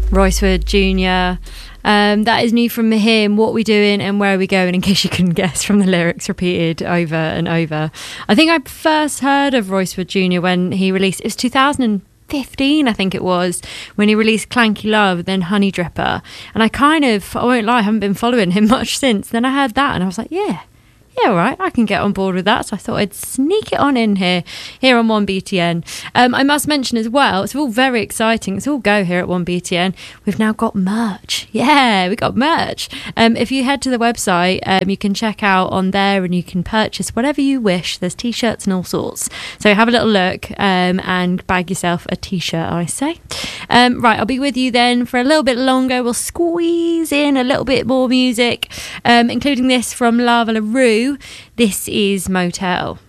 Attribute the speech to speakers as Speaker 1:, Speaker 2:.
Speaker 1: Royce Wood Jr. That is new from him. What we doing and where are we going? In case you couldn't guess from the lyrics repeated over and over. I think I first heard of Royce Wood Jr. when he released. It was 2015, I think it was, when he released Clanky Love, then Honey Dripper. And I won't lie, I haven't been following him much since. Then I heard that and I was like, yeah, all right, I can get on board with that. So I thought I'd sneak it on in here on 1BTN. I must mention as well, it's all very exciting. It's all go here at 1BTN. We've now got merch. Yeah, we got merch. If you head to the website, you can check out on there and you can purchase whatever you wish. There's t-shirts and all sorts. So have a little look and bag yourself a t-shirt, I say. Right, I'll be with you then for a little bit longer. We'll squeeze in a little bit more music, including this from Lava LaRue. This is Motel.